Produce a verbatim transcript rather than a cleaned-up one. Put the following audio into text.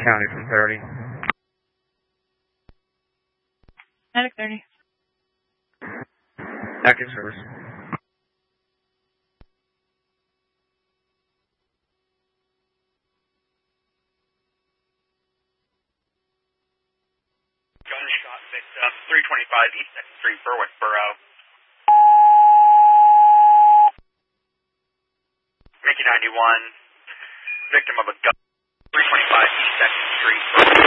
County from thirty. Medic thirty. Active service. Gunshot victim, three twenty-five East second Street, Berwick-Borough. Mickey ninety-one, victim of a gun, three twenty-five East second Street, Berwick.